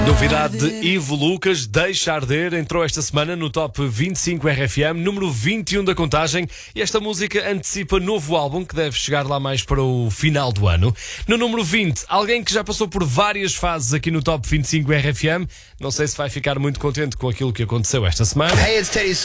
Novidade de Ivo Lucas, Deixa Arder, entrou esta semana no Top 25 RFM, número 21 da contagem, e esta música antecipa novo álbum que deve chegar lá mais para o final do ano. No número 20, alguém que já passou por várias fases aqui no Top 25 RFM, não sei se vai ficar muito contente com aquilo que aconteceu esta semana. Hey, it's Teddy